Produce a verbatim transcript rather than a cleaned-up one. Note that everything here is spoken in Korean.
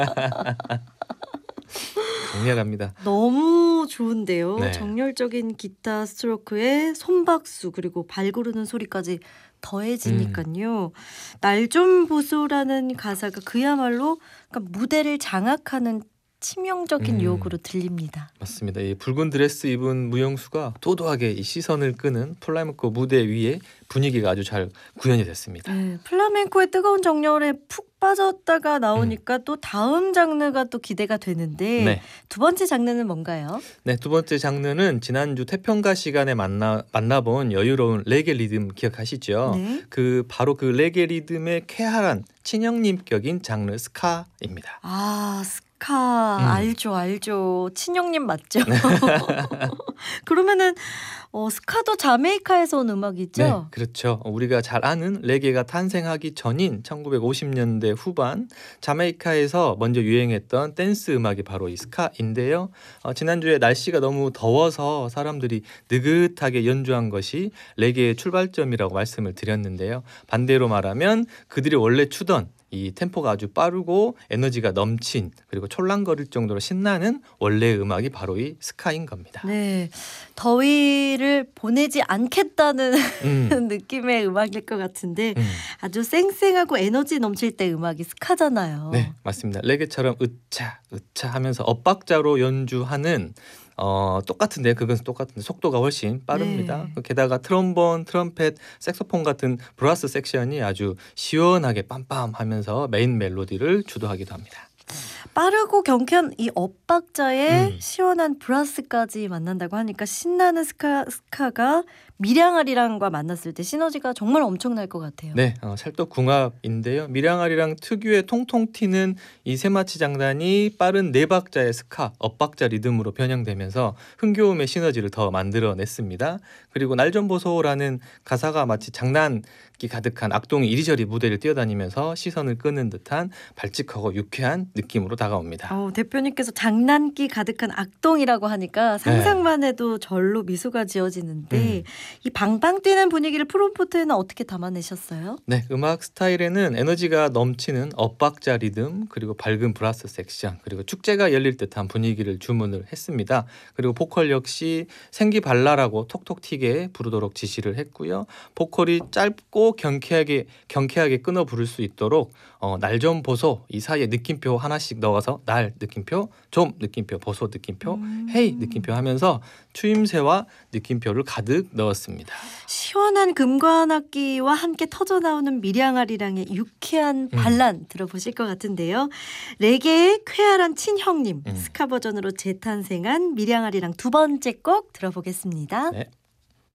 강렬합니다. 너무 좋은데요. 네. 정열적인 기타 스트로크에 손박수 그리고 발 구르는 소리까지 더해지니까요. 음. 날 좀 보소라는 가사가 그야말로 그러니까 무대를 장악하는 치명적인 음. 유혹으로 들립니다. 맞습니다. 이 붉은 드레스 입은 무용수가 도도하게 이 시선을 끄는 플라멩코 무대 위에 분위기가 아주 잘 구현이 됐습니다. 네, 플라멩코의 뜨거운 정열에 푹 빠졌다가 나오니까 음. 또 다음 장르가 또 기대가 되는데 네. 두 번째 장르는 뭔가요? 네, 두 번째 장르는 지난주 태평가 시간에 만나 만나본 여유로운 레게 리듬 기억하시죠? 네. 그 바로 그 레게 리듬의 쾌활한 친형님격인 장르 스카입니다. 아, 스카 음. 알죠, 알죠. 친형님 맞죠? 그러면은 어, 스카도 자메이카에서 온 음악이죠? 네, 그렇죠. 우리가 잘 아는 레게가 탄생하기 전인 천구백오십 년대 후반 자메이카에서 먼저 유행했던 댄스 음악이 바로 이 스카인데요. 어, 지난주에 날씨가 너무 더워서 사람들이 느긋하게 연주한 것이 레게의 출발점이라고 말씀을 드렸는데요. 반대로 말하면 그들이 원래 추던 이 템포가 아주 빠르고 에너지가 넘친 그리고 촐랑거릴 정도로 신나는 원래의 음악이 바로 이 스카인 겁니다. 네, 더위를 보내지 않겠다는 음. 느낌의 음악일 것 같은데 음. 아주 쌩쌩하고 에너지 넘칠 때 음악이 스카잖아요. 네, 맞습니다. 레게처럼 으차 으차 하면서 엇박자로 연주하는 어, 똑같은데 그건 똑같은데 속도가 훨씬 빠릅니다. 네. 게다가 트럼본, 트럼펫, 색소폰 같은 브라스 섹션이 아주 시원하게 빰빰하면서 메인 멜로디를 주도하기도 합니다. 빠르고 경쾌한 이 엇박자에 음. 시원한 브라스까지 만난다고 하니까 신나는 스카, 스카가 미량아리랑과 만났을 때 시너지가 정말 엄청날 것 같아요. 네, 어, 찰떡궁합인데요. 미량아리랑 특유의 통통 튀는 이 세마치 장단이 빠른 네 박자의 스카, 엇박자 리듬으로 변형되면서 흥겨움의 시너지를 더 만들어냈습니다. 그리고 날 좀 보소라는 가사가 마치 장난기 가득한 악동이 이리저리 무대를 뛰어다니면서 시선을 끄는 듯한 발칙하고 유쾌한 느낌으로 다가옵니다. 어, 대표님께서 장난기 가득한 악동이라고 하니까 상상만 해도 절로 미소가 지어지는데 음. 이 방방 뛰는 분위기를 프롬포트에는 어떻게 담아내셨어요? 네, 음악 스타일에는 에너지가 넘치는 엇박자 리듬 그리고 밝은 브라스 섹션 그리고 축제가 열릴 듯한 분위기를 주문을 했습니다. 그리고 보컬 역시 생기발랄하고 톡톡 튀게 부르도록 지시를 했고요. 보컬이 짧고 경쾌하게 경쾌하게 끊어 부를 수 있도록 어, 날 좀 보소 이 사이에 느낌표 하나씩 넣어서 날 느낌표, 좀 느낌표, 보소 느낌표, 음. 헤이 느낌표 하면서 추임새와 느낌표를 가득 넣었습니다. 시원한 금관악기와 함께 터져나오는 미량아리랑의 유쾌한 반란 음. 들어보실 것 같은데요. 레게의 쾌활한 친형님 음. 스카 버전으로 재탄생한 미량아리랑 두 번째 곡 들어보겠습니다. 네.